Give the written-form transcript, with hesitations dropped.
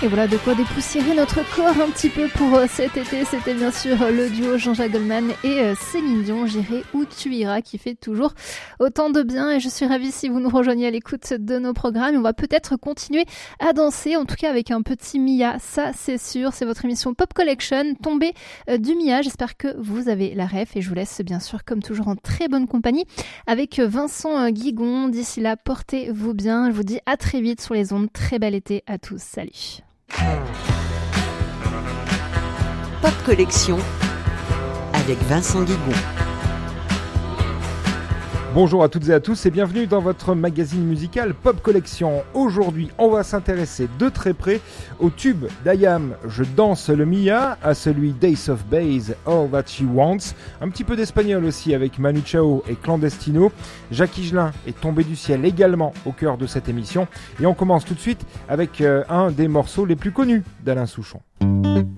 Et voilà de quoi dépoussiérer notre corps un petit peu pour cet été. C'était bien sûr le duo Jean-Jacques Goldman et Céline Dion, J'irai où tu iras, qui fait toujours autant de bien. Et je suis ravie si vous nous rejoignez à l'écoute de nos programmes. On va peut-être continuer à danser, en tout cas avec un petit Mia, ça c'est sûr. C'est votre émission Pop Collection, tombée du Mia. J'espère que vous avez la ref et je vous laisse bien sûr comme toujours en très bonne compagnie avec Vincent Guigon. D'ici là, portez-vous bien. Je vous dis à très vite sur les ondes. Très bel été à tous. Salut. Pop Collection avec Vincent Guigon. Bonjour à toutes et à tous et bienvenue dans votre magazine musical Pop Collection. Aujourd'hui, on va s'intéresser de très près au tube d'IAM Je danse le Mia, à celui d'Ace of Base All That She Wants, un petit peu d'espagnol aussi avec Manu Chao et Clandestino. Jacques Higelin est tombé du ciel également au cœur de cette émission et on commence tout de suite avec un des morceaux les plus connus d'Alain Souchon.